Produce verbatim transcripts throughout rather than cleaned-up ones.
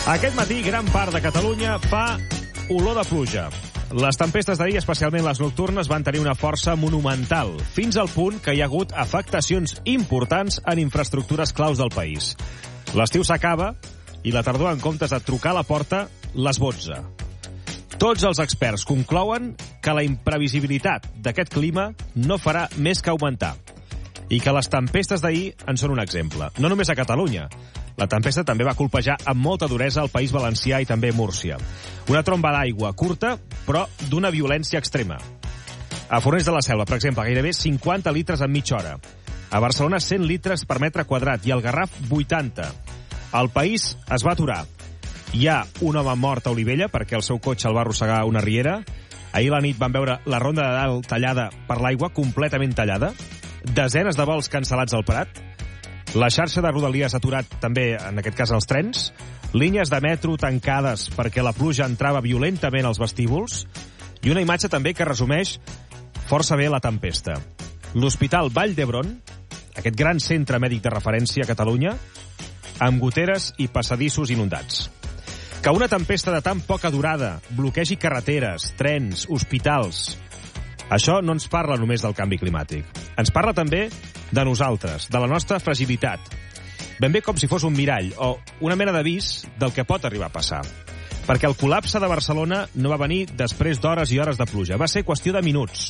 Aquest matí, gran part de Catalunya fa olor de pluja. Les tempestes d'ahir, especialment les nocturnes, van tenir una força monumental, fins al punt que hi ha hagut afectacions importants en infraestructures claus del país. L'estiu s'acaba i la tardor, en comptes de trucar a la porta, l'esbotza. Tots els experts conclouen que la imprevisibilitat d'aquest clima no farà més que augmentar i que les tempestes d'ahir en són un exemple. No només a Catalunya. La tempesta també va colpejar amb molta duresa al País Valencià i també Múrcia. Una tromba d'aigua curta, però d'una violència extrema. A Fornells de la Selva, per exemple, gairebé cinquanta litres en mitja hora. A Barcelona, cent litres per metre quadrat i al Garraf, vuitanta. El país es va aturar. Hi ha un home mort a Olivella perquè el seu cotxe el va arrossegar una riera. Ahir a la nit van veure la Ronda de Dalt tallada per l'aigua, completament tallada. Desenes de vols cancel·lats al Prat. La xarxa de Rodalies ha aturat també, en aquest cas, els trens. Línies de metro tancades perquè la pluja entrava violentament als vestíbuls. I una imatge també que resumeix força bé la tempesta. L'Hospital Vall d'Hebron, aquest gran centre mèdic de referència a Catalunya, amb goteres i passadissos inundats. Que una tempesta de tan poca durada bloquegi carreteres, trens, hospitals... Això no ens parla només del canvi climàtic. Ens parla també de nosaltres, de la nostra fragilitat. Ben bé com si fos un mirall o una mena d'avís del que pot arribar a passar. Perquè el col·lapse de Barcelona no va venir després d'hores i hores de pluja. Va ser qüestió de minuts.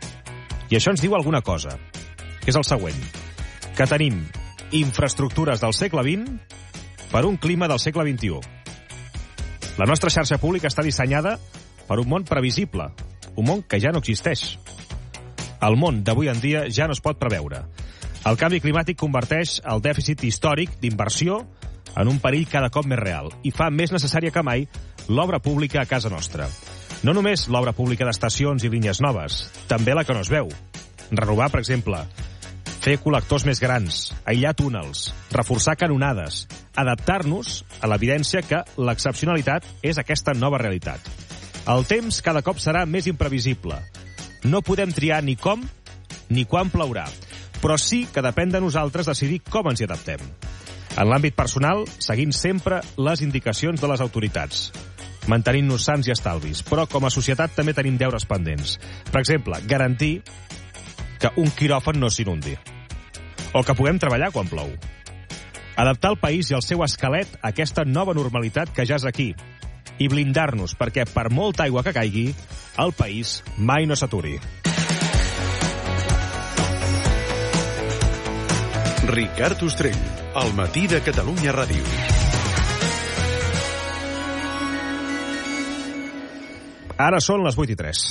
I això ens diu alguna cosa, que és el següent. Que tenim infraestructures del segle vint per un clima del segle vint-i-u. La nostra xarxa pública està dissenyada per un món previsible, un món que ja no existeix. El món d'avui en dia ja no es pot preveure. El canvi climàtic converteix el dèficit històric d'inversió en un perill cada cop més real i fa més necessària que mai l'obra pública a casa nostra. No només l'obra pública d'estacions i línies noves, també la que no es veu. Renovar, per exemple, fer col·lectors més grans, aïllar túnels, reforçar canonades, adaptar-nos a l'evidència que l'excepcionalitat és aquesta nova realitat. El temps cada cop serà més imprevisible. No podem triar ni com ni quan plourà, però sí que depèn de nosaltres decidir com ens hi adaptem. En l'àmbit personal, seguint sempre les indicacions de les autoritats, mantenint-nos sants i estalvis, però com a societat també tenim deures pendents. Per exemple, garantir que un quiròfan no s'inundi, o que puguem treballar quan plou. Adaptar el país i el seu esquelet a aquesta nova normalitat que ja és aquí, i blindar-nos perquè, per molta aigua que caigui, el país mai no s'aturi. Ricard Ostrell, al matí de Catalunya Ràdio. Ara són les vuit i tres.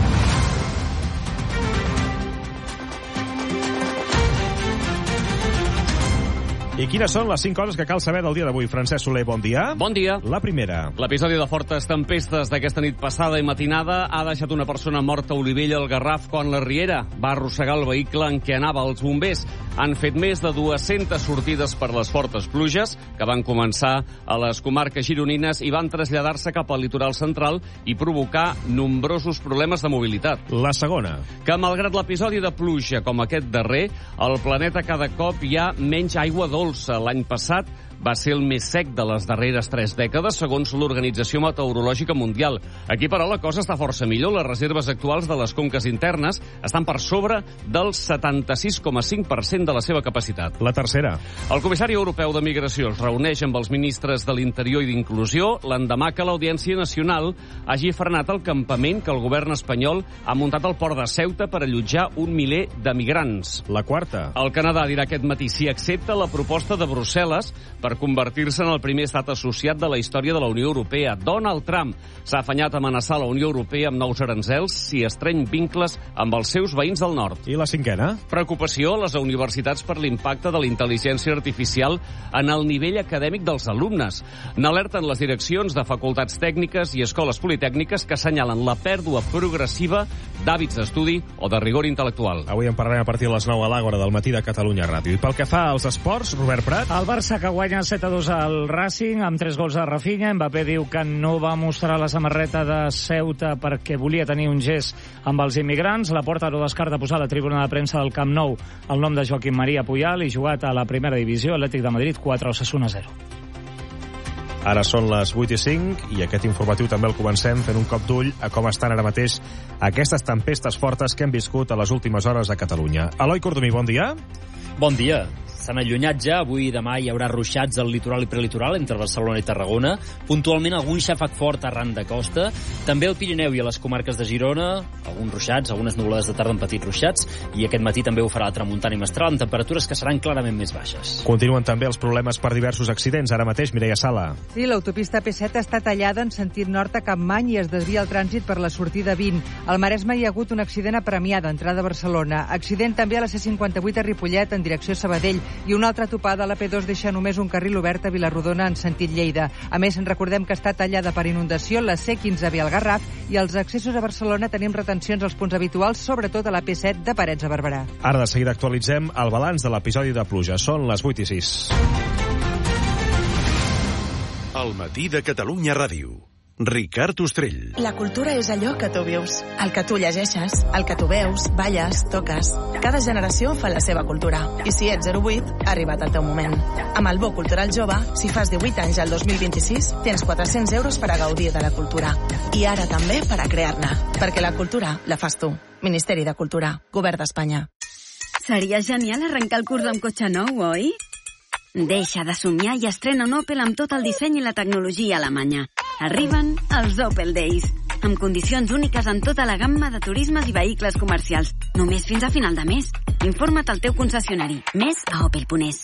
I quines són les cinc coses que cal saber del dia d'avui? Francesc Soler, bon dia. Bon dia. La primera. L'episodi de fortes tempestes d'aquesta nit passada i matinada ha deixat una persona morta a Olivella al Garraf quan la riera va arrossegar el vehicle en què anava. Els bombers han fet més de dues-centes sortides per les fortes pluges que van començar a les comarques gironines i van traslladar-se cap al litoral central i provocar nombrosos problemes de mobilitat. La segona. Que malgrat l'episodi de pluja com aquest darrer, al planeta cada cop hi ha menys aigua dolça. L'any passat va ser el més sec de les darreres tres dècades, segons l'Organització Meteorològica Mundial. Aquí, però, la cosa està força millor. Les reserves actuals de les conques internes estan per sobre del setanta-sis coma cinc per cent de la seva capacitat. La tercera. El comissari europeu de Migració es reuneix amb els ministres de l'Interior i d'Inclusió l'endemà que l'Audiència Nacional hagi frenat el campament que el govern espanyol ha muntat al port de Ceuta per allotjar un miler de migrants. La quarta. El Canadà dirà aquest matí si accepta la proposta de Brussel·les per per convertir-se en el primer estat associat de la història de la Unió Europea. Donald Trump s'ha afanyat a amenaçar la Unió Europea amb nous aranzels si estreny vincles amb els seus veïns del nord. I la cinquena? Preocupació a les universitats per l'impacte de la intel·ligència artificial en el nivell acadèmic dels alumnes. N'alerten les direccions de facultats tècniques i escoles politècniques que assenyalen la pèrdua progressiva d'hàbits d'estudi o de rigor intel·lectual. Avui en parlarem a partir de les nou a l'Àgora del matí de Catalunya Ràdio. I pel que fa als esports, Robert Prat. El Barça que guanya set a dos al Racing amb tres gols de Rafinha. Mbappé diu que no va mostrar la samarreta de Ceuta perquè volia tenir un gest amb els immigrants. La Porta no descarta posar a la tribuna de premsa del Camp Nou el nom de Joaquim Maria Puyal i jugat a la primera divisió. Atlètic de Madrid quatre, Osasuna zero. Ara són les vuit i cinc i aquest informatiu també el comencem fent un cop d'ull a com estan ara mateix aquestes tempestes fortes que hem viscut a les últimes hores a Catalunya. Eloi Cordomí, bon dia. Bon dia. S'han allunyat ja. Avui i demà hi haurà ruixats al litoral i prelitoral entre Barcelona i Tarragona. Puntualment algun xàfec fort arran de costa. També al Pirineu i a les comarques de Girona, alguns ruixats, algunes nuvolades de tarda amb petits ruixats, i aquest matí també ho farà la tramuntana i mestral, amb temperatures que seran clarament més baixes. Continuen també els problemes per diversos accidents. Ara mateix, Mireia Sala. Sí, l'autopista P set està tallada en sentit nord a Capmany i es desvia el trànsit per la sortida vint. Al Maresme hi ha hagut un accident a Premià, d'entrada a Barcelona. Accident també a la C cinquanta-vuit a Ripollet, en direcció a Sabadell, i una altra topada a la P dos deixa només un carril obert a Vilarrodona en sentit Lleida. A més, recordem que està tallada per inundació la C quinze B al Garraf i als accessos a Barcelona tenim retencions als punts habituals, sobretot a la P set de Parets a Barberà. Ara de seguida actualitzem el balanç de l'episodi de pluja. Són les vuit i sis. El matí de Catalunya Ràdio. Ricard Ostrell. La cultura és allò que tu vius, el que tu llegeixes, el que tu veus, balles, toques. Cada generació fa la seva cultura. I si ets zero vuit, ha arribat el teu moment. Amb el Bo Cultural Jove, si fas divuit anys al dos mil vint-i-sis, tens quatre-cents euros per a gaudir de la cultura. I ara també per a crear-ne. Perquè la cultura la fas tu. Ministeri de Cultura. Govern d'Espanya. Seria genial arrencar el curs amb cotxe nou, oi? Deixa de somiar i estrena un Opel amb tot el disseny i la tecnologia alemanya. Arriben els Opel Days, amb condicions úniques en tota la gamma de turismes i vehicles comercials. Només fins a final de mes. Informa't al teu concessionari. Més a opel punt es.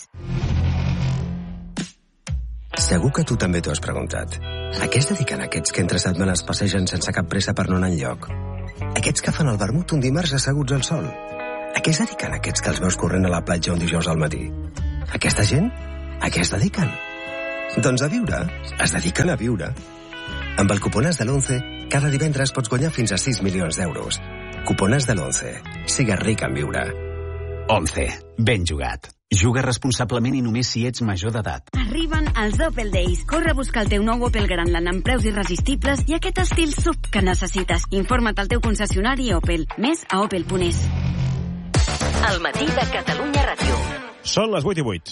Segur que tu també t'ho has preguntat. A què es dediquen aquests que entre setmanes passegen sense cap pressa per no anar enlloc? Aquests que fan el vermut un dimarts asseguts al sol? A què es dediquen aquests que els veus corrent a la platja un dijous al matí? Aquesta gent? A què es dediquen? Doncs a viure. Es dediquen a viure. Amb el cuponàs de l'once, cada divendres pots guanyar fins a sis milions d'euros. Cuponàs de l'once. Sigues ric en viure. once. Ben jugat. Juga responsablement i només si ets major d'edat. Arriben els Opel Days. Corre a buscar el teu nou Opel Grandland amb preus irresistibles i aquest estil sub que necessites. Informa't al teu concessionari Opel. Més a opel punt es. El matí de Catalunya Ràdio. Són les vuit i vuit.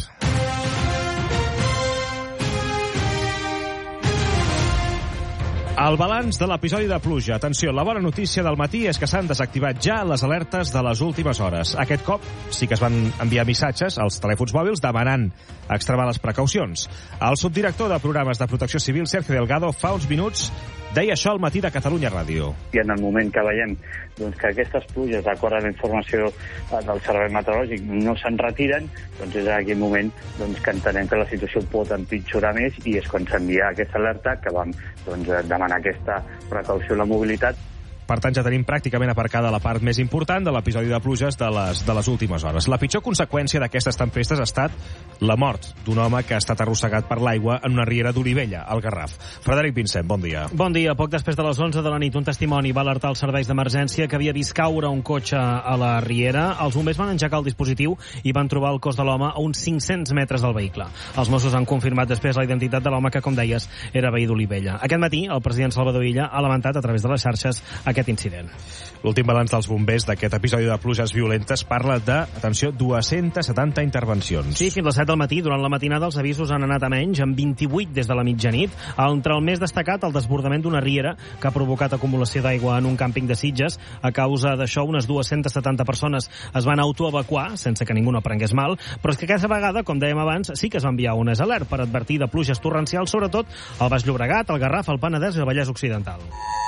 El balanç de l'episodi de pluja. Atenció, la bona notícia del matí és que s'han desactivat ja les alertes de les últimes hores. Aquest cop sí que es van enviar missatges als telèfons mòbils demanant extremar les precaucions. El subdirector de programes de protecció civil, Sergio Delgado, fa uns minuts deia això al matí de Catalunya Ràdio. I en el moment que veiem doncs, que aquestes pluges, d'acord amb la informació del Servei Meteorològic, no se'n retiren, doncs és en aquell moment doncs, que entenem que la situació pot empitjorar més i és quan s'envia aquesta alerta que vam doncs, demanar aquesta precaució a la mobilitat. Per tant, ja tenim pràcticament aparcada la part més important de l'episodi de pluges de les, de les últimes hores. La pitjor conseqüència d'aquestes tempestes ha estat la mort d'un home que ha estat arrossegat per l'aigua en una riera d'Olivella, al Garraf. Frederic Vincent, bon dia. Bon dia. Poc després de les onze de la nit, un testimoni va alertar els serveis d'emergència que havia vist caure un cotxe a la riera. Els bombers van engegar el dispositiu i van trobar el cos de l'home a uns cinc-cents metres del vehicle. Els Mossos han confirmat després la identitat de l'home que, com deies, era veí d'Olivella. Aquest matí, el president Salvador Illa ha lamentat a través de les xarxes aquest incident. L'últim balanç dels bombers d'aquest episodi de pluges violentes parla de, atenció, dues-centes setanta intervencions. Sí, fins a les set del matí. Durant la matinada els avisos han anat a menys, amb vint-i-vuit des de la mitjanit. Entre el més destacat, el desbordament d'una riera que ha provocat acumulació d'aigua en un càmping de Sitges. A causa d'això, unes dues-centes setanta persones es van autoevacuar, sense que ningú no prengués mal, però és que aquesta vegada, com dèiem abans, sí que es va enviar un alert per advertir de pluges torrencials, sobretot al Baix Llobregat, al Garraf, al Penedès i al Vallès Occidental.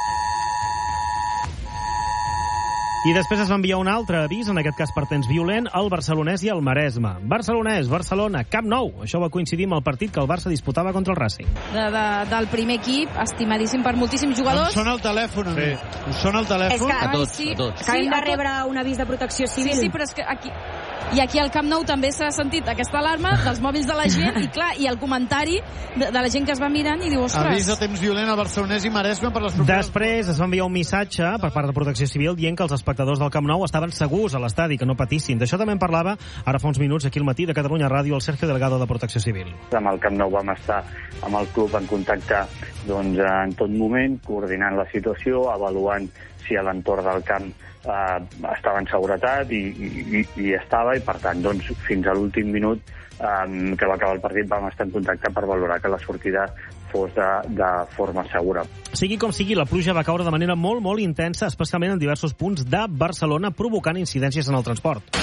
I després es va enviar un altre avís, en aquest cas per temps violent, al Barcelonès i al Maresme. Barcelonès, Barcelona, Camp Nou. Això va coincidir amb el partit que el Barça disputava contra el Racing. De, de, del primer equip, estimadíssim per moltíssims jugadors. Em sona el telèfon, sí. Em sona el telèfon. És que, a tots, sí, a tots. Que hem sí, de rebre un avís de protecció civil. Sí, sí, però és que aquí... I aquí al Camp Nou també s'ha sentit aquesta alarma dels mòbils de la gent i, clar, i el comentari de, de la gent que es va mirant i diu, ostres... Avís de temps violent a Barcelonès i Maresme per les properes... Després es va enviar un missatge per part de Protecció Civil dient que els espectadors del Camp Nou estaven segurs a l'estadi, que no patissin. D'això també en parlava ara fa uns minuts aquí al matí de Catalunya Ràdio el Sergio Delgado de Protecció Civil. Amb el Camp Nou vam estar amb el club en contacte doncs, en tot moment, coordinant la situació, avaluant si a l'entorn del camp eh, estava en seguretat i, i, i estava, i per tant, doncs, fins a l'últim minut eh, que va acabar el partit vam estar en contacte per valorar que la sortida fos de, de forma segura. Sigui com sigui, la pluja va caure de manera molt, molt intensa, especialment en diversos punts de Barcelona, provocant incidències en el transport.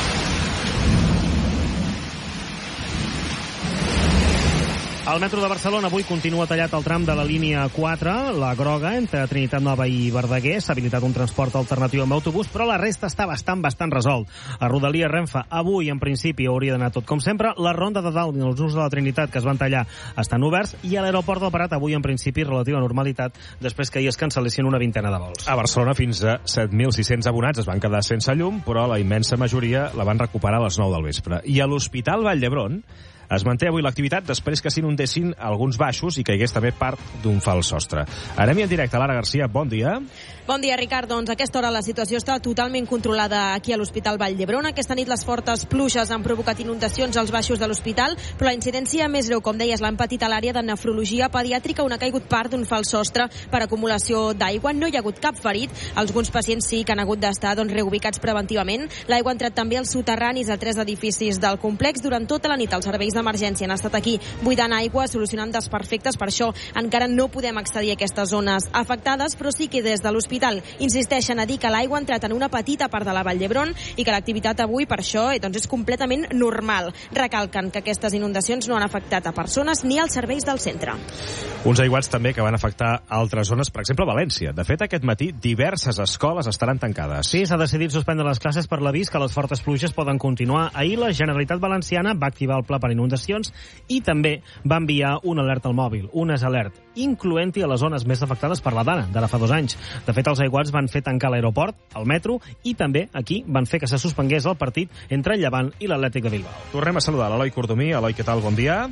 El metro de Barcelona avui continua tallat el tram de la línia quatre, la groga, entre Trinitat Nova i Verdaguer. S'ha habilitat un transport alternatiu amb autobús, però la resta està bastant, bastant resolt. A Rodalia Renfe, avui, en principi, hauria d'anar tot com sempre. La Ronda de Dalt i els Nus de la Trinitat, que es van tallar, estan oberts. I a l'aeroport del Prat, avui, en principi, relativa normalitat, després que ahir es cancel·lessin una vintena de vols. A Barcelona, fins a set mil sis-cents abonats es van quedar sense llum, però la immensa majoria la van recuperar a les nou del vespre. I a l'Hospital Vall d'Hebron es manté avui l'activitat després que s'inundessin alguns baixos i caigués també part d'un fals sostre. Anem en directe a Lara Garcia. Bon dia. Bon dia, Ricard. Doncs a aquesta hora la situació està totalment controlada aquí a l'Hospital Vall d'Hebron. Aquesta nit les fortes pluges han provocat inundacions als baixos de l'hospital, però la incidència més greu, com deies, l'han patit a l'àrea de nefrologia pediàtrica, on ha caigut part d'un fals sostre per acumulació d'aigua. No hi ha hagut cap ferit. Alguns pacients sí que han hagut d'estar doncs, reubicats preventivament. L'aigua ha entrat també als soterranis a tres edificis del complex. Durant tota la nit els serveis d'emergència han estat aquí buidant aigua, solucionant desperfectes. Per això encara no podem accedir a aquestes zones afectades, però sí que des de l'hospital insisteixen a dir que l'aigua ha entrat en una petita part de la Vall d'Hebron i que l'activitat avui, per això, doncs, és completament normal. Recalquen que aquestes inundacions no han afectat a persones ni als serveis del centre. Uns aiguats també que van afectar altres zones, per exemple, València. De fet, aquest matí diverses escoles estaran tancades. Sí, s'ha decidit suspendre les classes per l'avís que les fortes pluges poden continuar. Ahir la Generalitat Valenciana va activar el pla per inundacions i també va enviar una alerta al mòbil, un es alert, incloent-hi a les zones més afectades per la Dana, d'ara fa dos anys. De fet, els aiguats van fer tancar l'aeroport, el metro, i també aquí van fer que se suspengués el partit entre el Llevant i l'Atlètic de Bilbao. Tornem a saludar l'Eloi Cordomí. Eloi, què tal? Bon dia.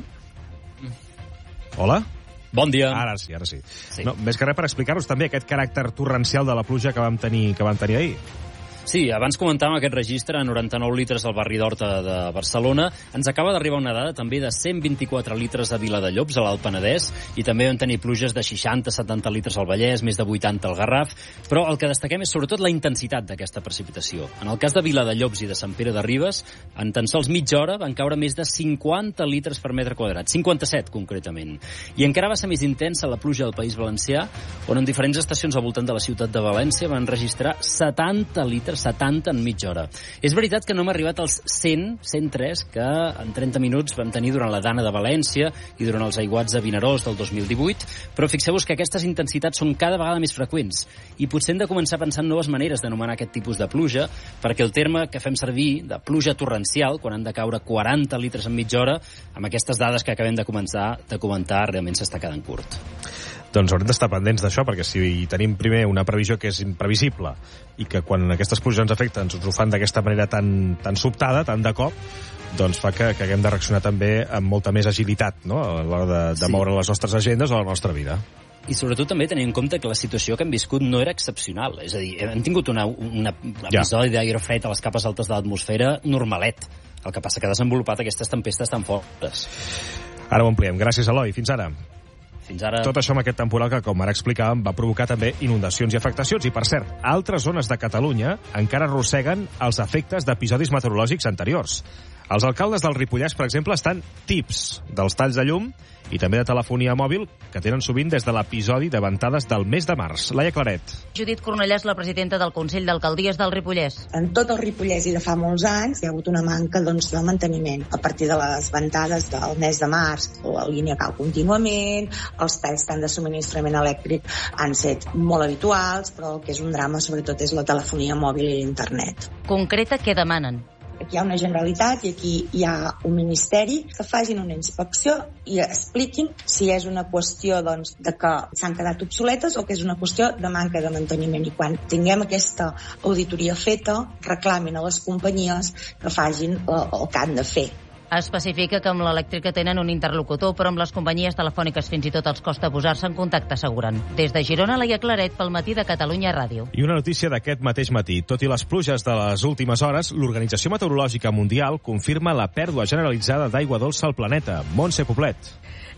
Hola? Bon dia. Ara sí, ara sí. sí. No, més que res per explicar-nos també aquest caràcter torrencial de la pluja que vam tenir, que vam tenir ahir. Sí, abans comentàvem aquest registre, noranta-nou litres al barri d'Horta de Barcelona. Ens acaba d'arribar una dada també de cent vint-i-quatre litres a Viladellobs, a l'Alt Penedès, i també vam tenir pluges de seixanta a setanta litres al Vallès, més de vuitanta al Garraf, però el que destaquem és sobretot la intensitat d'aquesta precipitació. En el cas de Viladellobs i de Sant Pere de Ribes, en tan sols mitja hora van caure més de cinquanta litres per metre quadrat, cinquanta-set concretament. I encara va ser més intensa la pluja del País Valencià, on en diferents estacions al voltant de la ciutat de València van registrar setanta litres, setanta en mitja hora. És veritat que no hem arribat als cent, cent tres que en trenta minuts vam tenir durant la Dana de València i durant els aiguats de Vinaròs del dos mil divuit, però fixeu-vos que aquestes intensitats són cada vegada més freqüents i potser hem de començar a pensar en noves maneres d'anomenar aquest tipus de pluja, perquè el terme que fem servir de pluja torrencial, quan han de caure quaranta litres en mitja hora, amb aquestes dades que acabem de començar de comentar, realment s'està quedant curt. Doncs haurem d'estar pendents d'això, perquè si tenim primer una previsió que és imprevisible i que quan aquestes pluges ens afecten ens ho fan d'aquesta manera tan, tan sobtada, tan de cop, doncs fa que, que haguem de reaccionar també amb molta més agilitat, no?, a l'hora de, de sí. moure les nostres agendes o la nostra vida. I sobretot també tenint en compte que la situació que hem viscut no era excepcional. És a dir, hem tingut una, una episodi ja. d'aire fred a les capes altes de l'atmosfera normalet. El que passa que ha desenvolupat aquestes tempestes tan fortes. Ara ho ampliem. Gràcies, Eloi. Fins ara. Fins ara. Tot això amb aquest temporal que, com ara explicàvem, va provocar també inundacions i afectacions. I, per cert, altres zones de Catalunya encara arrosseguen els efectes d'episodis meteorològics anteriors. Els alcaldes del Ripollès, per exemple, estan tips dels talls de llum i també de telefonia mòbil que tenen sovint des de l'episodi de ventades del mes de març. Laia Claret. Judit Cornellà és la presidenta del Consell d'Alcaldies del Ripollès. En tot el Ripollès i de fa molts anys hi ha hagut una manca doncs, de manteniment. A partir de les ventades del mes de març, la línia cau contínuament, els talls tant de subministrament elèctric han set molt habituals, però el que és un drama sobretot és la telefonia mòbil i l'internet. Concreta, què demanen? Aquí hi ha una Generalitat i aquí hi ha un Ministeri que facin una inspecció i expliquin si és una qüestió doncs, de que s'han quedat obsoletes o que és una qüestió de manca de manteniment. I quan tinguem aquesta auditoria feta, reclamin a les companyies que facin el, el que han de fer. Especifica que amb l'elèctrica tenen un interlocutor, però amb les companyies telefòniques fins i tot els costa posar-se en contacte, asseguren. Des de Girona, Laia Claret, pel Matí de Catalunya Ràdio. I una notícia d'aquest mateix matí. Tot i les pluges de les últimes hores, l'Organització Meteorològica Mundial confirma la pèrdua generalitzada d'aigua dolça al planeta. Montse Poblet.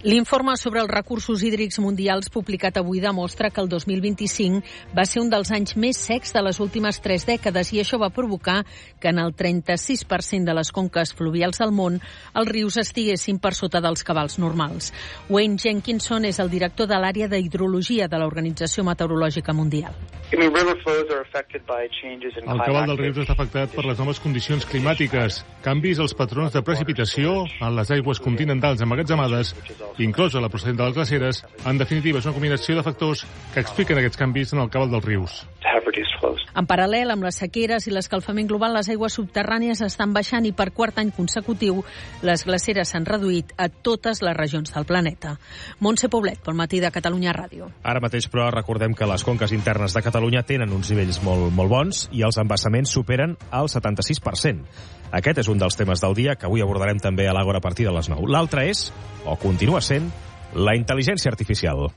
L'informe sobre els recursos hídrics mundials publicat avui demostra que el dos mil vint-i-cinc va ser un dels anys més secs de les últimes tres dècades i això va provocar que en el trenta-sis per cent de les conques fluvials del món els rius estiguessin per sota dels cabals normals. Wayne Jenkinson és el director de l'àrea de hidrologia de l'Organització Meteorològica Mundial. El cabal dels rius està afectat per les noves condicions climàtiques, canvis als patrons de precipitació en les aigües continentals emmagatzemades, inclosa la procedent de les glaceres. En definitiva, és una combinació de factors que expliquen aquests canvis en el cabal dels rius. En paral·lel amb les sequeres i l'escalfament global, les aigües subterrànies estan baixant i per quart any consecutiu les glaceres s'han reduït a totes les regions del planeta. Montse Poblet, pel matí de Catalunya Ràdio. Ara mateix, però, recordem que les conques internes de Catalunya tenen uns nivells molt, molt bons i els embassaments superen el setanta-sis per cent. Aquest és un dels temes del dia que avui abordarem també a l'Àgora a partir de les nou. L'altre és, o continua sent, la intel·ligència artificial.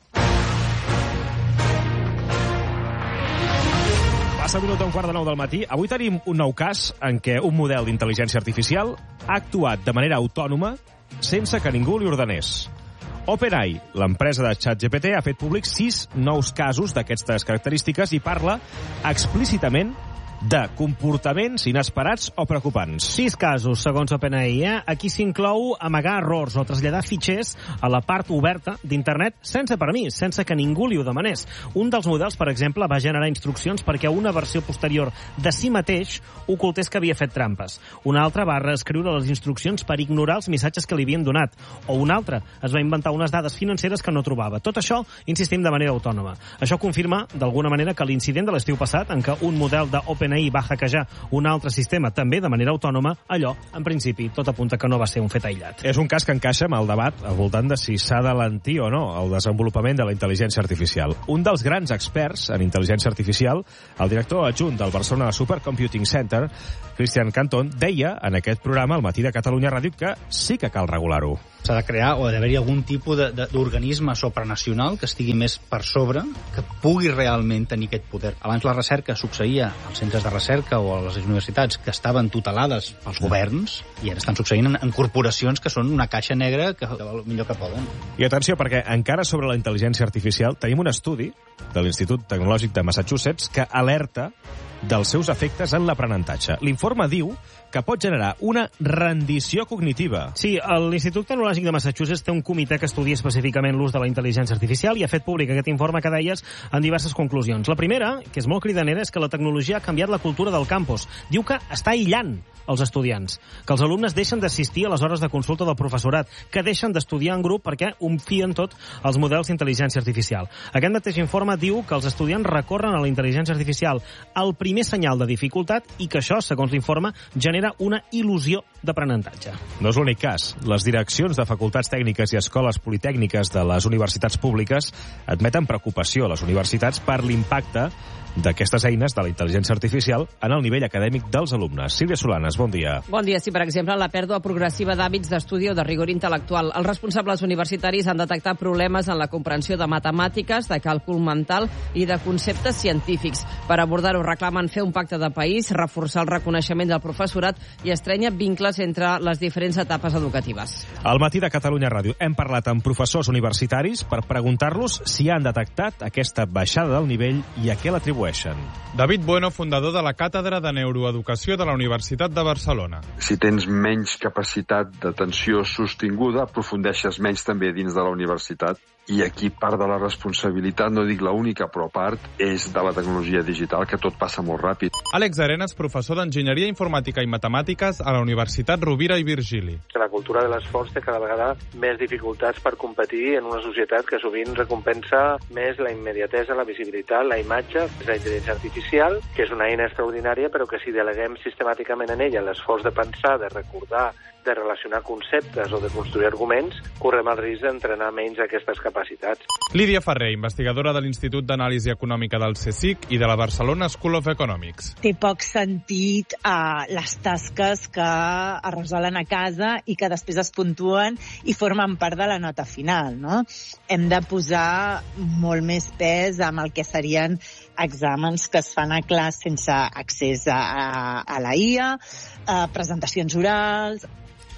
Passa un minut a un quart de nou del matí. Avui tenim un nou cas en què un model d'intel·ligència artificial ha actuat de manera autònoma sense que ningú li ordenés. OpenAI, l'empresa de ChatGPT, ha fet públics sis nous casos d'aquestes característiques i parla explícitament de comportaments inesperats o preocupants. Sis casos, segons OpenAI. Eh? Aquí s'inclou amagar errors o traslladar fitxers a la part oberta d'internet sense permís, sense que ningú li ho demanés. Un dels models, per exemple, va generar instruccions perquè una versió posterior de si mateix ocultés que havia fet trampes. Un altre va reescriure les instruccions per ignorar els missatges que li havien donat. O un altre es va inventar unes dades financeres que no trobava. Tot això, insistim, de manera autònoma. Això confirma, d'alguna manera, que l'incident de l'estiu passat, en què un model d'OpenAI ahir va hackejar un altre sistema també de manera autònoma, allò, en principi, tot apunta que no va ser un fet aïllat. És un cas que encaixa amb el debat al voltant de si s'ha d'alentir o no el desenvolupament de la intel·ligència artificial. Un dels grans experts en intel·ligència artificial, el director adjunt del Barcelona Supercomputing Center, Christian Cantón, deia en aquest programa, al matí de Catalunya Ràdio, que sí que cal regular-ho. S'ha de crear o d'haver-hi algun tipus d'organisme supranacional que estigui més per sobre, que pugui realment tenir aquest poder. Abans la recerca succeïa als centres de recerca o a les universitats que estaven tutelades pels governs i ara estan succeint en, en corporacions que són una caixa negra que fa el millor que poden. I atenció, perquè encara sobre la intel·ligència artificial tenim un estudi de l'Institut Tecnològic de Massachusetts que alerta dels seus efectes en l'aprenentatge. L'informe diu que pot generar una rendició cognitiva. Sí, l'Institut Tecnològic de Massachusetts té un comitè que estudia específicament l'ús de la intel·ligència artificial i ha fet públic aquest informe que deies en diverses conclusions. La primera, que és molt cridanera, és que la tecnologia ha canviat la cultura del campus. Diu que està aïllant els estudiants, que els alumnes deixen d'assistir a les hores de consulta del professorat, que deixen d'estudiar en grup perquè confien tot als models d'intel·ligència artificial. Aquest mateix informe diu que els estudiants recorren a la intel·ligència artificial al primer senyal de dificultat i que això, segons l'informe, genera una il·lusió d'aprenentatge. No és l'únic cas. Les direccions de facultats tècniques i escoles politècniques de les universitats públiques admeten preocupació a les universitats per l'impacte d'aquestes eines de la intel·ligència artificial en el nivell acadèmic dels alumnes. Sílvia Solanes, bon dia. Bon dia. Sí, per exemple, la pèrdua progressiva d'hàbits d'estudi o de rigor intel·lectual. Els responsables universitaris han detectat problemes en la comprensió de matemàtiques, de càlcul mental i de conceptes científics. Per abordar-ho, reclamen fer un pacte de país, reforçar el reconeixement del professorat i estrènyer vincles entre les diferents etapes educatives. Al matí de Catalunya Ràdio hem parlat amb professors universitaris per preguntar-los si han detectat aquesta baixada del nivell i a què l'atribueixen. David Bueno, fundador de la Càtedra de Neuroeducació de la Universitat de Barcelona. Si tens menys capacitat d'atenció sostinguda, aprofundeixes menys també dins de la universitat. I aquí part de la responsabilitat, no dic l'única, però part, és de la tecnologia digital, que tot passa molt ràpid. Àlex Arenas, professor d'Enginyeria Informàtica i Matemàtiques a la Universitat Rovira i Virgili. La cultura de l'esforç té cada vegada més dificultats per competir en una societat que sovint recompensa més la immediatesa, la visibilitat, la imatge. La intel·ligència artificial, que és una eina extraordinària, però que si deleguem sistemàticament en ella l'esforç de pensar, de recordar, de relacionar conceptes o de construir arguments, correm el risc d'entrenar menys aquestes capacitats. Lídia Ferrer, investigadora de l'Institut d'Anàlisi Econòmica del CSIC i de la Barcelona School of Economics. Té poc sentit uh, les tasques que es resolen a casa i que després es puntuen i formen part de la nota final, no? Hem de posar molt més pes amb el que serien exàmens que es fan a classe sense accés a, a, a la I A, uh, presentacions orals.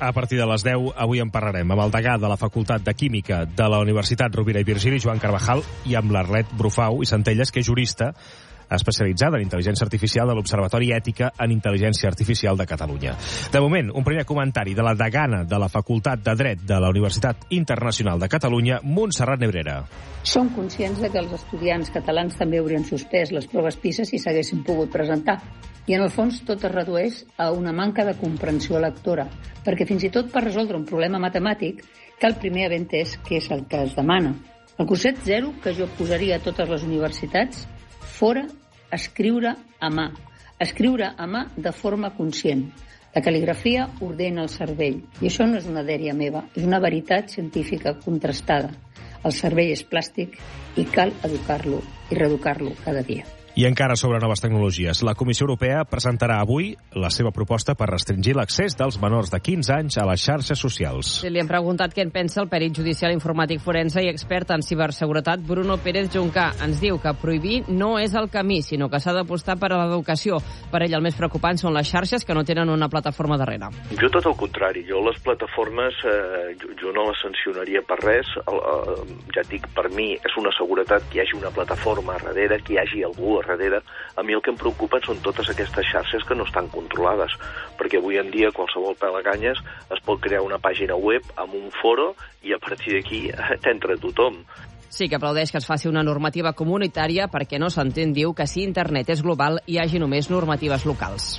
A partir de les deu, avui en parlarem amb el degà de la Facultat de Química de la Universitat Rovira i Virgili, Joan Carvajal, i amb l'Arlet Brufau i Centelles, que és jurista especialitzada en intel·ligència artificial de l'Observatori Ètica en Intel·ligència Artificial de Catalunya. De moment, un primer comentari de la degana de la Facultat de Dret de la Universitat Internacional de Catalunya, Montserrat Nebrera. Som conscients de que els estudiants catalans també haurien suspès les proves PISA si s'haguessin pogut presentar. I en el fons tot es redueix a una manca de comprensió lectora, perquè fins i tot per resoldre un problema matemàtic cal primer haver entès què és el que es demana. El curset zero que jo posaria a totes les universitats fora escriure a mà. Escriure a mà de forma conscient. La cal·ligrafia ordena el cervell. I això no és una dèria meva, és una veritat científica contrastada. El cervell és plàstic i cal educar-lo i reeducar-lo cada dia. I encara sobre noves tecnologies, la Comissió Europea presentarà avui la seva proposta per restringir l'accés dels menors de quinze anys a les xarxes socials. Sí, li hem preguntat què en pensa el perit judicial informàtic forense i expert en ciberseguretat Bruno Pérez Juncà. Ens diu que prohibir no és el camí, sinó que s'ha d'apostar per a l'educació. Per ell el més preocupant són les xarxes que no tenen una plataforma darrere. Jo tot el contrari. Jo les plataformes eh, jo, jo no les sancionaria per res. El, eh, ja et dic, per mi és una seguretat que hi hagi una plataforma darrere, que hi hagi algú darrere. A mi el que em preocupa són totes aquestes xarxes que no estan controlades, perquè avui en dia qualsevol pelaganyes es pot crear una pàgina web amb un foro i a partir d'aquí t'entra tothom. Sí que aplaudeix que es faci una normativa comunitària perquè no s'entén, diu, que si internet és global hi hagi només normatives locals.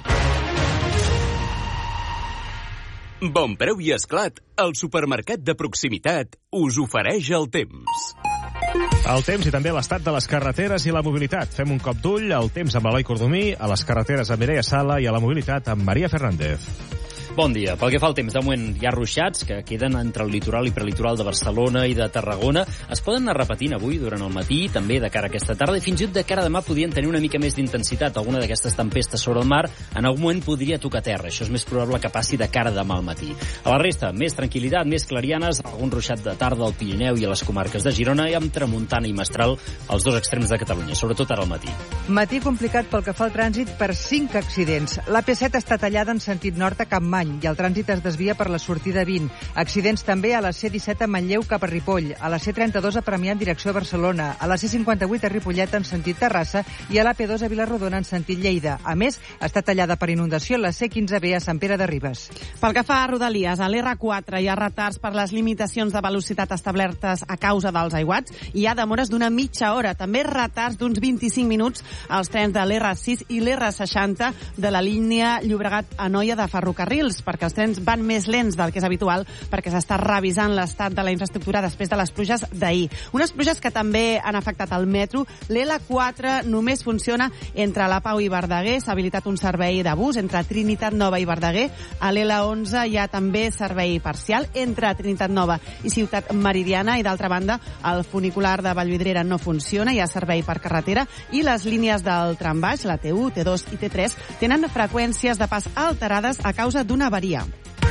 Bon Preu i Esclat, el supermercat de proximitat, us ofereix el temps. El temps i també l'estat de les carreteres i la mobilitat. Fem un cop d'ull al temps amb l'Eloi Cordomí, a les carreteres amb Mireia Sala i a la mobilitat amb Maria Fernández. Bon dia. Pel que fa al temps, de moment hi ha ruixats que queden entre el litoral i prelitoral de Barcelona i de Tarragona. Es poden anar repetint avui durant el matí, també de cara a aquesta tarda, i fins i tot de cara a demà podrien tenir una mica més d'intensitat. Alguna d'aquestes tempestes sobre el mar en algun moment podria tocar terra. Això és més probable que passi de cara a demà al matí. A la resta, més tranquil·litat, més clarianes, algun ruixat de tarda al Pirineu i a les comarques de Girona i amb tramuntana i mestral als dos extrems de Catalunya, sobretot ara al matí. Matí complicat pel que fa al trànsit per cinc accidents. La P set està tallada en sentit nord a Capmany i el trànsit es desvia per la sortida vint. Accidents també a la C disset a Manlleu cap a Ripoll, a la C trenta-dos a Premià en direcció a Barcelona, a la C cinquanta-vuit a Ripollet en sentit Terrassa i a l'A P dos a Vilarrodona en sentit Lleida. A més, està tallada per inundació la C quinze B a Sant Pere de Ribes. Pel que fa a Rodalies, a l'R quatre hi ha retards per les limitacions de velocitat establertes a causa dels aiguats i hi ha demores d'una mitja hora. També retards d'uns vint-i-cinc minuts als trens de l'R sis i l'R seixanta de la línia Llobregat-Anoia de Ferrocarrils, perquè els trens van més lents del que és habitual perquè s'està revisant l'estat de la infraestructura després de les pluges d'ahir. Unes pluges que també han afectat el metro. L'L quatre només funciona entre la Pau i Verdaguer. S'ha habilitat un servei de bus entre Trinitat Nova i Verdaguer. A l'L onze hi ha també servei parcial entre Trinitat Nova i Ciutat Meridiana i, d'altra banda, el funicular de Vallvidrera no funciona, hi ha servei per carretera i les línies del trambaix, la T u, T dos i T tres, tenen freqüències de pas alterades a causa d'una avaria.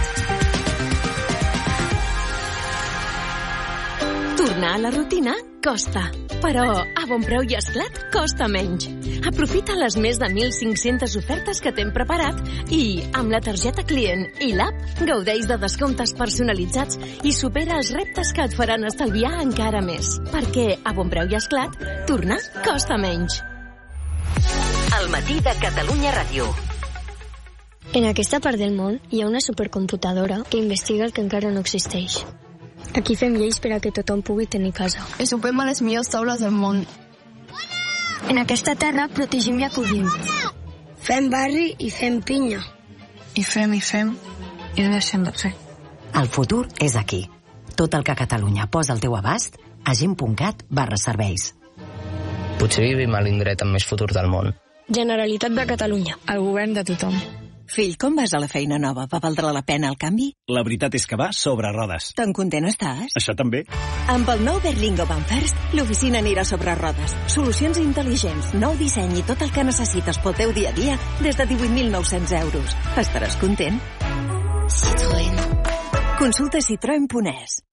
Tornar a la rutina costa, però a Bon Preu i Esclat costa menys. Aprofita les més de mil cinc-centes ofertes que t'hem preparat i, amb la targeta client i l'app, gaudeix de descomptes personalitzats i supera els reptes que et faran estalviar encara més. Perquè a Bon Preu i Esclat, tornar costa menys. El matí de Catalunya Ràdio. En aquesta part del món hi ha una supercomputadora que investiga el que encara no existeix. Aquí fem lleis per a que tothom pugui tenir casa. I sopem a les millors taules del món. En aquesta terra protegim i acollim. Fem barri i fem pinya. I fem i fem i no deixem de fer. El futur és aquí. Tot el que Catalunya posa al teu abast a gent punt cat barra serveis. Potser vivim a l'indret amb més futur del món. Generalitat de Catalunya. El govern de tothom. Fill, com vas a la feina nova? Va valdre la pena el canvi? La veritat és que va sobre rodes. Tan content estàs? Això també. Amb el nou Berlingo Van First, l'oficina anirà sobre rodes. Solucions intel·ligents, nou disseny i tot el que necessites pel teu dia a dia des de divuit mil nou-cents euros. Estaràs content? Citroën. Consulta citroen punt es.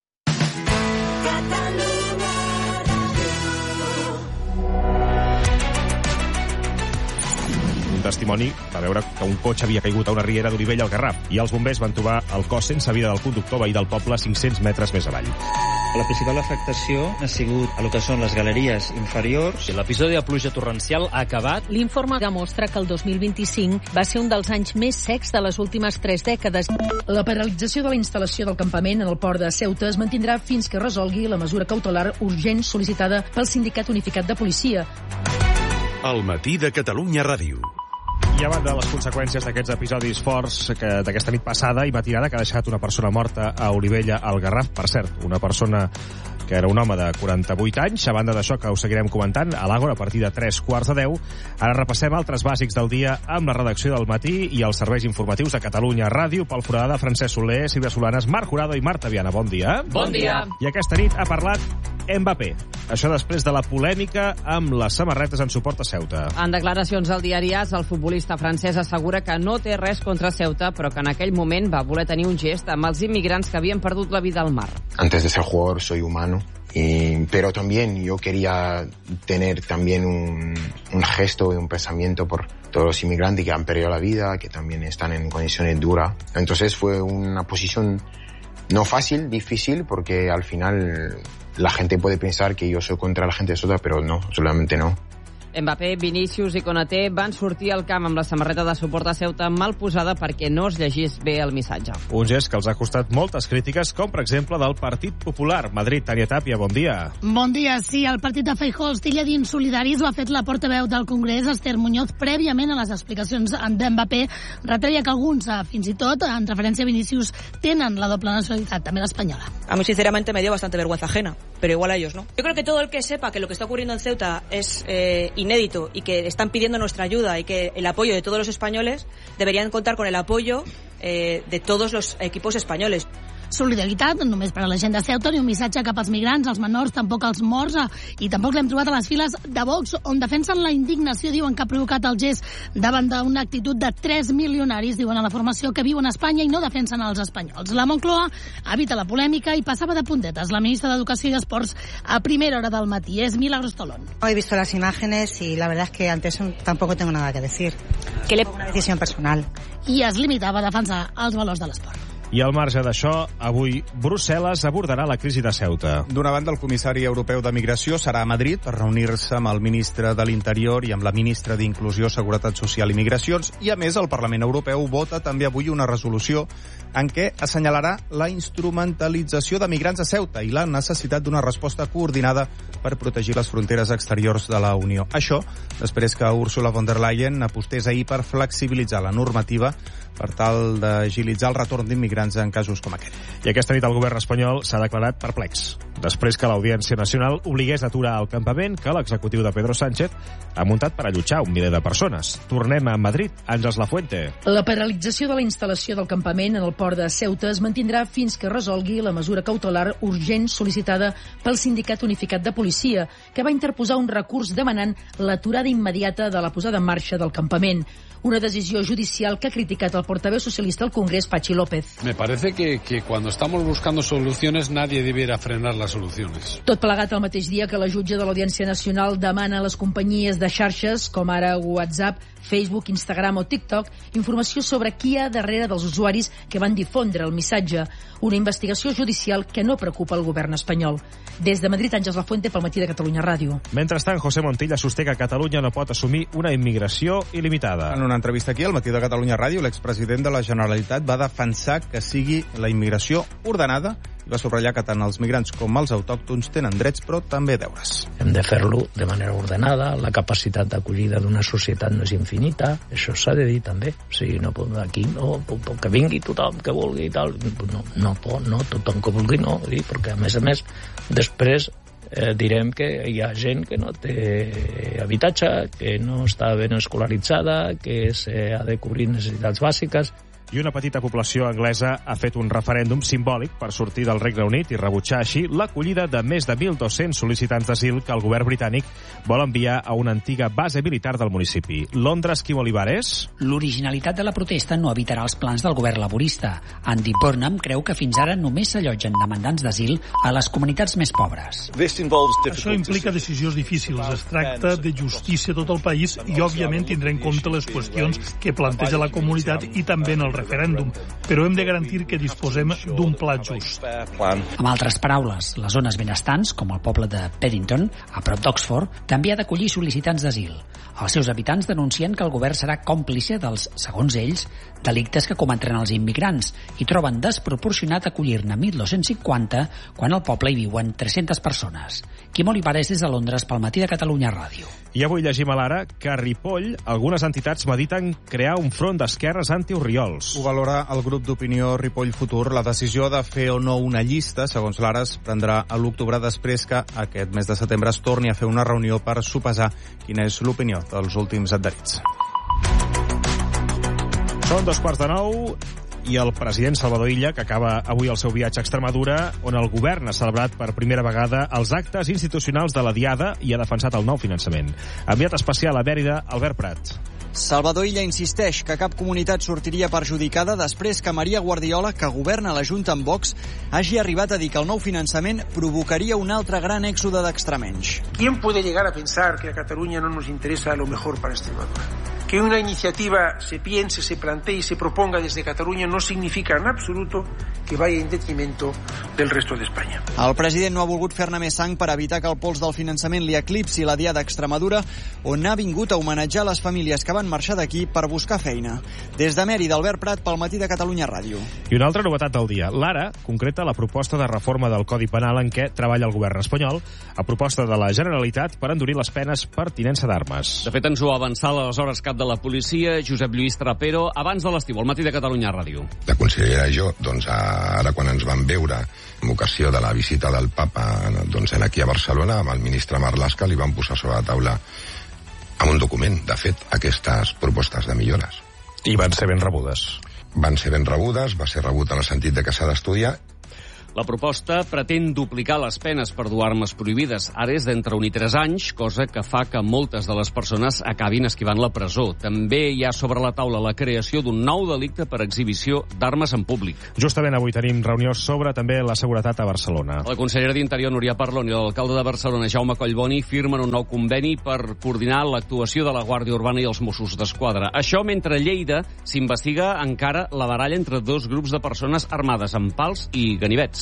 testimoni va veure que un cotxe havia caigut a una riera d'Olivella al Garraf i els bombers van trobar el cos sense vida del conductor veí del poble cinc-cents metres més avall. La principal afectació ha sigut a lo que són les galeries inferiors. L'episodi de pluja torrencial ha acabat. L'informe demostra que el dos mil vint-i-cinc va ser un dels anys més secs de les últimes tres dècades. La paralització de la instal·lació del campament en el port de Ceuta es mantindrà fins que resolgui la mesura cautelar urgent sol·licitada pel Sindicat Unificat de Policia. El matí de Catalunya Ràdio. I a banda de les conseqüències d'aquests episodis forts que d'aquesta nit passada i matinada que ha deixat una persona morta a Olivella al Garraf, per cert, una persona que era un home de quaranta-vuit anys. A banda d'això, que us seguirem comentant a l'Àgora a partir de tres quarts de deu. Ara repassem altres bàsics del dia amb la redacció del matí i els serveis informatius de Catalunya Ràdio. Pel Forada, Francesc Soler, Sílvia Solanes, Marc Jurado i Marta Viana. Bon dia. Bon dia. I aquesta nit ha parlat Mbappé. Això després de la polèmica amb les samarretes en suport a Ceuta. En declaracions al diari AS, el futbolista francès assegura que no té res contra Ceuta, però que en aquell moment va voler tenir un gest amb els immigrants que havien perdut la vida al mar. Antes de ser jugador soy humano, y, pero también yo quería tener también un, un gesto y un pensamiento por todos los inmigrantes que han perdido la vida, que también están en condiciones duras. Entonces fue una posición no fácil, difícil, porque al final la gente puede pensar que yo soy contra la gente de Ceuta, pero no, absolutamente no. Mbappé, Vinícius i Konaté van sortir al camp amb la samarreta de suport a Ceuta mal posada perquè no es llegís bé el missatge. Un gest que els ha costat moltes crítiques, com per exemple del Partit Popular. Madrid, Tània Tàpia, bon dia. Bon dia, sí. El partit de Feijóo, Estilla d'Insolidaris, ho ha fet la portaveu del Congrés, Esther Muñoz, prèviament a les explicacions d'Mbappé. Retreia que alguns, fins i tot, en referència a Vinícius, tenen la doble nacionalitat, també l'espanyola. A mí, sinceramente, me dio bastante vergüenza ajena, pero igual a ellos, ¿no? Yo creo que todo el que sepa que lo que está ocurriendo en Ceuta es eh, inédito y que están pidiendo nuestra ayuda y que el apoyo de todos los españoles deberían contar con el apoyo eh, de todos los equipos españoles. Solidaritat, només per a la gent de Ceuta, ni un missatge cap als migrants, als menors, tampoc als morts, i tampoc l'hem trobat a les files de Vox, on defensen la indignació, diuen que ha provocat el gest davant d'una actitud de tres milionaris, diuen a la formació, que viuen a Espanya i no defensen els espanyols. La Moncloa evita la polèmica i passava de puntetes. La ministra d'Educació i Esports a primera hora del matí és Milagros Tolón. He visto las imágenes y la verdad es que ante eso tampoco tengo nada que decir. Que le una decisión personal. I es limitava a defensar els valors de l'esport. I al marge d'això, avui Brussel·les abordarà la crisi de Ceuta. D'una banda, el comissari europeu de Migració serà a Madrid per reunir-se amb el ministre de l'Interior i amb la ministra d'Inclusió, Seguretat Social i Migracions. I, a més, el Parlament Europeu vota també avui una resolució en què assenyalarà la instrumentalització de migrants a Ceuta i la necessitat d'una resposta coordinada per protegir les fronteres exteriors de la Unió. Això, després que Ursula von der Leyen apostés ahir per flexibilitzar la normativa per tal d'agilitzar el retorn d'immigrants en casos com aquest. I aquesta nit el govern espanyol s'ha declarat perplex, després que l'Audiència Nacional obligués a aturar el campament que l'executiu de Pedro Sánchez ha muntat per allotjar un miler de persones. Tornem a Madrid. Àngels Lafuente. La paralització de la instal·lació del campament en el port de Ceuta es mantindrà fins que resolgui la mesura cautelar urgent sol·licitada pel Sindicat Unificat de Policia, que va interposar un recurs demanant l'aturada immediata de la posada en marxa del campament. Una decisió judicial que ha criticat el portaveu socialista al Congrés, Pachi López. Me parece que, que cuando estamos buscando soluciones nadie debiera frenar las soluciones. Tot plegat el mateix dia que la jutge de l'Audiència Nacional demana a les companyies de xarxes, com ara WhatsApp, Facebook, Instagram o TikTok, informació sobre qui hi ha darrere dels usuaris que van difondre el missatge. Una investigació judicial que no preocupa el govern espanyol. Des de Madrid, Àngels Lafuente, pel matí de Catalunya Ràdio. Mentrestant, José Montilla sosté que Catalunya no pot assumir una immigració il·limitada. En una entrevista aquí al matí de Catalunya Ràdio, l'expresident de la Generalitat va defensar que sigui la immigració ordenada i va subratllar que tant els migrants com els autòctons tenen drets, però també deures. Hem de fer-lo de manera ordenada, la capacitat d'acollida d'una societat no és infinita, això s'ha de dir també. O sigui, no, aquí no, que vingui tothom que vulgui i tal, no, no, no tothom que vulgui no, perquè a més a més després eh, direm que hi ha gent que no té habitatge, que no està ben escolaritzada, que s'ha de cobrir necessitats bàsiques. I una petita població anglesa ha fet un referèndum simbòlic per sortir del Regne Unit i rebutjar així l'acollida de més de mil dos-cents sol·licitants d'asil que el govern britànic vol enviar a una antiga base militar del municipi. Londres, Quim Olivares? L'originalitat de la protesta no evitarà els plans del govern laborista. Andy Burnham creu que fins ara només s'allotgen demandants d'asil a les comunitats més pobres. Això implica decisions difícils. Es tracta de justícia a tot el país i, òbviament, tindrà en compte les qüestions que planteja la comunitat i també en el referèndum, però hem de garantir que disposem d'un pla just. Amb altres paraules, les zones benestants, com el poble de Paddington, a prop d'Oxford, també ha d'acollir sol·licitants d'asil. Els seus habitants denuncien que el govern serà còmplice dels, segons ells, delictes que cometran els immigrants i troben desproporcionat acollir-ne mil dos-cents cinquanta quan al poble hi viuen tres-centes persones. Quim Olivares des de Londres pel Matí de Catalunya Ràdio. I avui llegim a l'Ara que a Ripoll algunes entitats mediten crear un front d'esquerres anti-Orriols. Ho valora el grup d'opinió Ripoll Futur. La decisió de fer o no una llista, segons l'Ara, es prendrà a l'octubre després que aquest mes de setembre es torni a fer una reunió per sopesar quina és l'opinió dels últims adherits. Són dos quarts de nou i el president Salvador Illa, que acaba avui el seu viatge a Extremadura, on el govern ha celebrat per primera vegada els actes institucionals de la Diada i ha defensat el nou finançament. Enviat especial a Mèrida, Albert Prat. Salvador Illa insisteix que cap comunitat sortiria perjudicada després que Maria Guardiola, que governa la Junta amb Vox, hagi arribat a dir que el nou finançament provocaria un altre gran èxode d'extremenys. ¿Quién puede llegar a pensar que a Cataluña no nos interesa lo mejor para Extremadura? Que una iniciativa se piense, se plantee y se proponga desde Cataluña no significa en absoluto que vaya en detrimento del resto de España. El president no ha volgut fer-ne més sang per evitar que el pols del finançament li eclipsi la Diada d'Extremadura, on ha vingut a homenatjar les famílies que van marxar d'aquí per buscar feina. Des de Mèrida, Albert Prat pel Matí de Catalunya Ràdio. I una altra novetat del dia. L'Ara concreta la proposta de reforma del Codi Penal en què treballa el govern espanyol a proposta de la Generalitat per endurir les penes per tinença d'armes. De fet, ens ho avançà aleshores cap de la policia, Josep Lluís Trapero, abans de l'estiu, al Matí de Catalunya Ràdio. La consellera i jo, doncs, ara quan ens vam veure en ocasió de la visita del papa doncs, aquí a Barcelona, amb el ministre Marlaska, li vam posar sobre la taula amb un document, de fet, aquestes propostes de millores. I van ser ben rebudes. Van ser ben rebudes, va ser rebut en el sentit de que s'ha d'estudiar. La proposta pretén duplicar les penes per dur armes prohibides. Ara és d'entre un i tres anys, cosa que fa que moltes de les persones acabin esquivant la presó. També hi ha sobre la taula la creació d'un nou delicte per exhibició d'armes en públic. Justament avui tenim reunió sobre també la seguretat a Barcelona. La consellera d'Interior, Núria Parlon, i l'alcalde de Barcelona, Jaume Collboni, firmen un nou conveni per coordinar l'actuació de la Guàrdia Urbana i els Mossos d'Esquadra. Això mentre a Lleida s'investiga encara la baralla entre dos grups de persones armades amb pals i ganivets.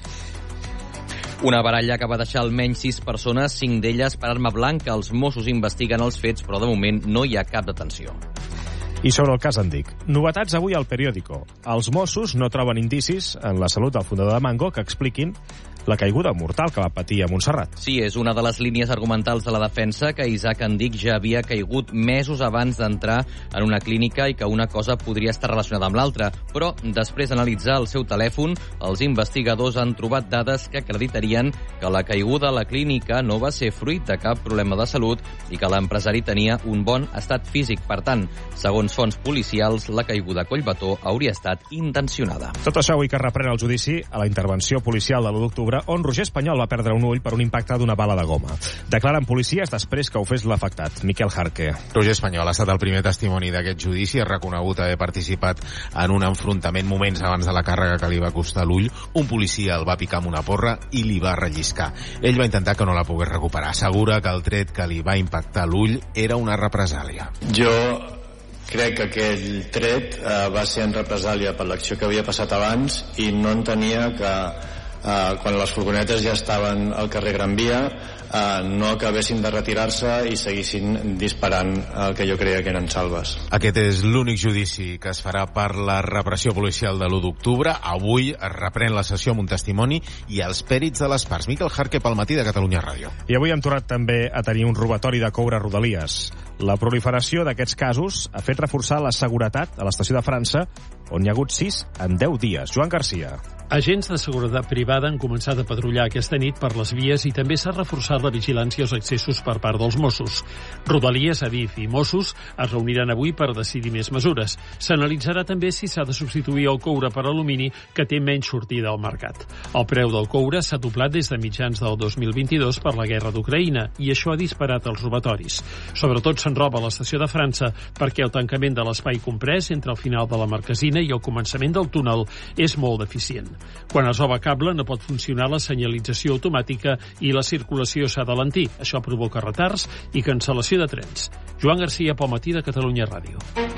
Una baralla que va deixar almenys sis persones, cinc d'elles per arma blanca. Els Mossos investiguen els fets, però de moment no hi ha cap detenció. I sobre el cas Andic. Novetats avui al Periódico. Els Mossos no troben indicis en la salut del fundador de Mango que expliquin la caiguda mortal que va patir a Montserrat. Sí, és una de les línies argumentals de la defensa, que Isaac Andic ja havia caigut mesos abans d'entrar en una clínica i que una cosa podria estar relacionada amb l'altra. Però, després d'analitzar el seu telèfon, els investigadors han trobat dades que acreditarien que la caiguda a la clínica no va ser fruit de cap problema de salut i que l'empresari tenia un bon estat físic. Per tant, segons fonts policials, la caiguda a Collbató hauria estat intencionada. Tot això avui que reprèn el judici a la intervenció policial de l'u d'octubre, on Roger Espanyol va perdre un ull per un impacte d'una bala de goma. Declaren policies després que ho fes l'afectat. Miquel Jarque. Roger Espanyol ha estat el primer testimoni d'aquest judici. Ha reconegut haver participat en un enfrontament moments abans de la càrrega que li va costar l'ull. Un policia el va picar amb una porra i li va relliscar. Ell va intentar que no la pogués recuperar. Assegura que el tret que li va impactar l'ull era una represàlia. Jo crec que aquell tret eh, va ser en represàlia per l'acció que havia passat abans i no entenia que Uh, quan les furgonetes ja estaven al carrer Gran Via uh, no acabessin de retirar-se i seguissin disparant el que jo creia que eren salves. Aquest és l'únic judici que es farà per la repressió policial de l'u d'octubre. Avui es reprèn la sessió amb un testimoni i els pèrits de les parts. Miquel Jarque pel Matí de Catalunya Ràdio. I avui hem tornat també a tenir un robatori de coure a Rodalies. La proliferació d'aquests casos ha fet reforçar la seguretat a l'estació de França, on hi ha hagut sis en deu dies. Joan Garcia. Agents de seguretat privada han començat a patrullar aquesta nit per les vies i també s'ha reforçat la vigilància als accessos per part dels Mossos. Rodalies, Adif i Mossos es reuniran avui per decidir més mesures. S'analitzarà també si s'ha de substituir el coure per alumini, que té menys sortida al mercat. El preu del coure s'ha doblat des de mitjans del dos mil vint-i-dos per la guerra d'Ucraïna i això ha disparat els robatoris. Sobretot se'n roba a l'estació de França perquè el tancament de l'espai comprès entre el final de la Marquesina i el començament del túnel és molt deficient. Quan es roba cable no pot funcionar la senyalització automàtica i la circulació s'ha d'alentir. Això provoca retards i cancel·lació de trens. Joan Garcia, pel Matí de Catalunya Ràdio.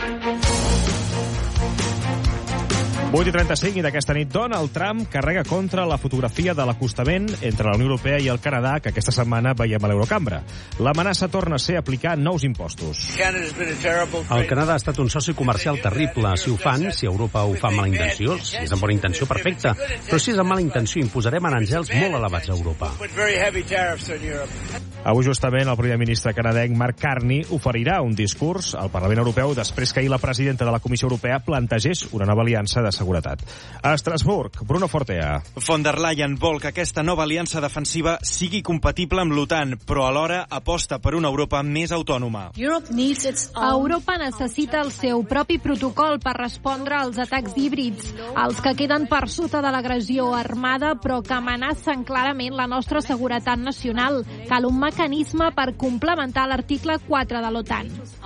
vuit i trenta-cinc i d'aquesta nit Donald Trump carrega contra la fotografia de l'acostament entre la Unió Europea i el Canadà que aquesta setmana veiem a l'Eurocambra. L'amenaça torna a ser aplicar nous impostos. El Canadà ha estat un soci comercial terrible. Si ho fan, si Europa ho fa amb mala intenció, si és amb bona intenció, perfecte. Però si és amb mala intenció, imposarem aranzels molt elevats a Europa. Avui justament el primer ministre canadenc Mark Carney oferirà un discurs al Parlament Europeu després que ahir la presidenta de la Comissió Europea plantegés una nova aliança de seguretat. A Estrasburg, Bruno Fortea. Von der Leyen vol que aquesta nova aliança defensiva sigui compatible amb l'OTAN, però alhora aposta per una Europa més autònoma. Europa necessita el seu propi protocol per respondre als atacs híbrids, els que queden per sota de l'agressió armada però que amenacen clarament la nostra seguretat nacional. Cal un mecanisme per complementar l'article quatre de l'OTAN.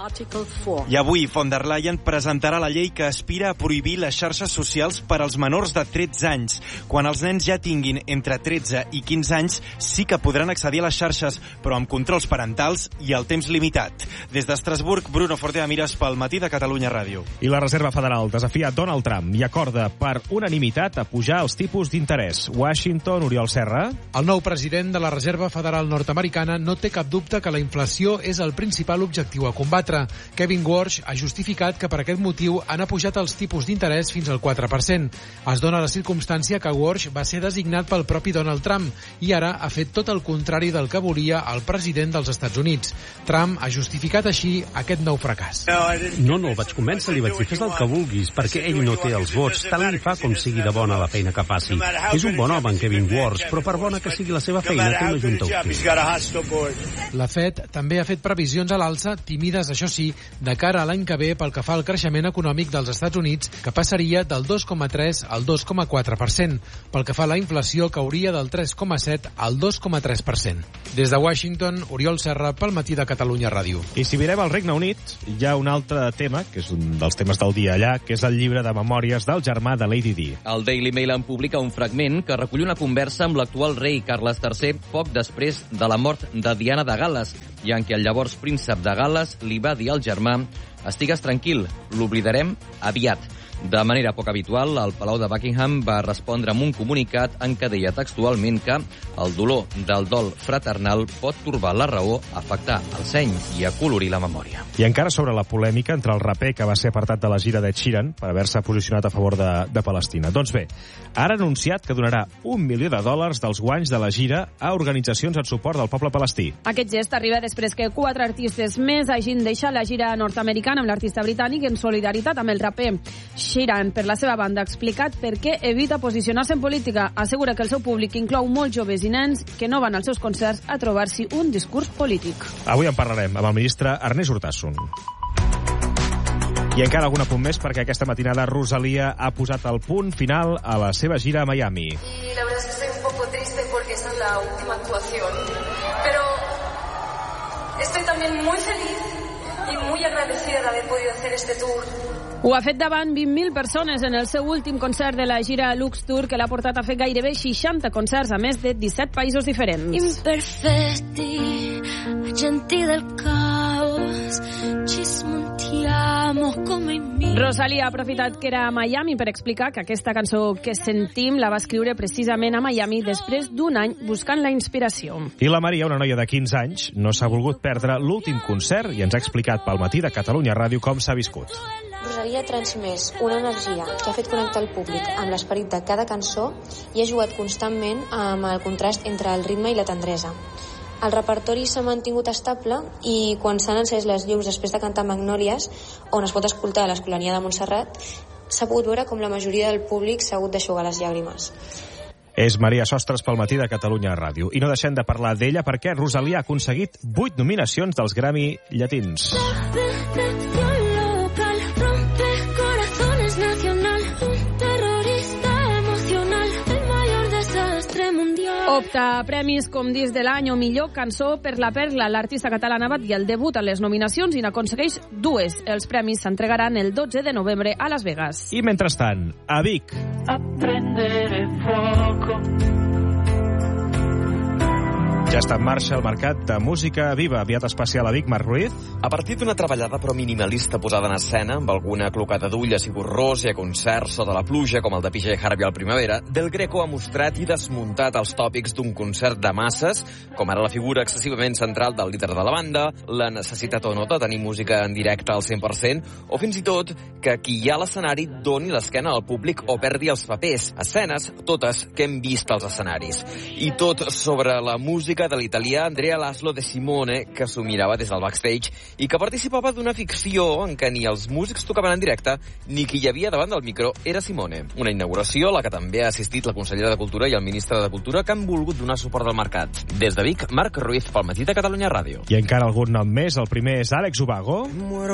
I avui von der Leyen presentarà la llei que aspira a prohibir les xarxes socials per als menors de tretze anys. Quan els nens ja tinguin entre tretze i quinze anys, sí que podran accedir a les xarxes, però amb controls parentals i el temps limitat. Des d'Estrasburg, Bruno Fortea Mires pel Matí de Catalunya Ràdio. I la Reserva Federal desafia Donald Trump i acorda per unanimitat a pujar els tipus d'interès. Washington, Oriol Serra. El nou president de la Reserva Federal nord-americana no té cap dubte que la inflació és el principal objectiu a combatre. Kevin Warsh ha justificat que per aquest motiu han apujat els tipus d'interès fins al quatre per cent. Es dona la circumstància que Warsh va ser designat pel propi Donald Trump i ara ha fet tot el contrari del que volia el president dels Estats Units. Trump ha justificat així aquest nou fracàs. No, no, el vaig convèncer, li vaig dir fes el que vulguis, perquè ell no té els vots, tant li fa com sigui de bona la feina que faci. És un bon home en Kevin Warsh, però per bona que sigui la seva feina té una junta hostil. La Fed també ha fet previsions a l'alça, tímides, això sí, de cara a l'any que ve pel que fa al creixement econòmic dels Estats Units, que passaria del dos coma tres al dos coma quatre per cent. Pel que fa a la inflació, cauria del tres coma set al dos coma tres per cent. Des de Washington, Oriol Serra, pel Matí de Catalunya Ràdio. I si mirem al Regne Unit, hi ha un altre tema, que és un dels temes del dia allà, que és el llibre de memòries del germà de Lady Di. El Daily Mail en publica un fragment que recull una conversa amb l'actual rei Carles tercer poc després de la mort de Diana de Gal·les, i en què el llavors príncep de Gal·les li va dir al germà: estigues tranquil, l'oblidarem aviat. De manera poc habitual, el Palau de Buckingham va respondre amb un comunicat en què deia textualment que el dolor del dol fraternal pot torbar la raó, afectar el seny i acolorir la memòria. I encara sobre la polèmica entre el raper que va ser apartat de la gira d'Ed Sheeran per haver-se posicionat a favor de, de Palestina. Doncs bé, ara ha anunciat que donarà un milió de dòlars dels guanys de la gira a organitzacions en suport del poble palestí. Aquest gest arriba després que quatre artistes més hagin deixat la gira nord-americana amb l'artista britànic en solidaritat amb el raper. Sheeran, per la seva banda, ha explicat per què evita posicionar-se en política. Assegura que el seu públic inclou molts joves i nens que no van als seus concerts a trobar-s'hi un discurs polític. Avui en parlarem amb el ministre Ernest Urtasun. I encara algun apunt més perquè aquesta matinada Rosalía ha posat el punt final a la seva gira a Miami. Y la verdad es que estoy un poco triste porque esa es la última actuación. Pero estoy también muy feliz y muy agradecida de haber podido hacer este tour. Ho ha fet davant vint mil persones en el seu últim concert de la gira Lux Tour, que l'ha portat a fer gairebé seixanta concerts a més de disset països diferents. Imperfetti, agenti del caos, ci smontiamo come in mi. Rosalía ha aprofitat que era a Miami per explicar que aquesta cançó que sentim la va escriure precisament a Miami després d'un any buscant la inspiració. I la Maria, una noia de quinze anys, no s'ha volgut perdre l'últim concert i ens ha explicat pel Matí de Catalunya Ràdio com s'ha viscut. Rosalía ha transmès una energia que ha fet connectar el públic amb l'esperit de cada cançó i ha jugat constantment amb el contrast entre el ritme i la tendresa. El repertori s'ha mantingut estable i quan s'han encès les llums després de cantar Magnòlies, on es pot escoltar l'Escolania de Montserrat, s'ha pogut veure com la majoria del públic s'ha hagut d'aixugar les llàgrimes. És Maria Sostres pel Matí de Catalunya Ràdio. I no deixem de parlar d'ella perquè Rosalía ha aconseguit vuit nominacions dels Grammy llatins. Opta a premis com disc de l'any o millor cançó per La Perla. L'artista catalana bat i el debut a les nominacions i n'aconsegueix dues. Els premis s'entregaran el dotze de novembre a Las Vegas. I mentrestant, a Vic. Aprenderé poco. Ja està en marxa el mercat de música viva. Aviat especial a Vic, Marc Ruiz. A partir d'una treballada però minimalista posada en escena, amb alguna clocada d'ulles i borrós i a concerts sota la pluja, com el de P J Harvey al Primavera, Del Greco ha mostrat i desmuntat els tòpics d'un concert de masses, com ara la figura excessivament central del líder de la banda, la necessitat o no de tenir música en directe al cent per cent, o fins i tot que qui hi ha a l'escenari doni l'esquena al públic o perdi els papers. Escenes, totes, que hem vist als escenaris. I tot sobre la música de l'italià Andrea Laszlo De Simone, que s'ho mirava des del backstage i que participava d'una ficció en què ni els músics tocaven en directe ni qui hi havia davant del micro era Simone. Una inauguració a la que també ha assistit la consellera de Cultura i el ministre de Cultura, que han volgut donar suport al mercat. Des de Vic, Marc Ruiz pel Matí de Catalunya Ràdio. I encara algun nom més. El primer és Àlex Ubago.